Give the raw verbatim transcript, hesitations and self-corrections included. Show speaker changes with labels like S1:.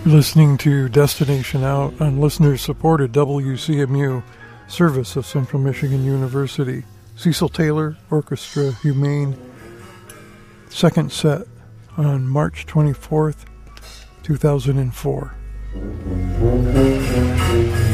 S1: Listening to Destination Out on listener-supported W C M U, service of Central Michigan University. Cecil Taylor Orchestra, Humane, second set on March twenty-fourth, two thousand four.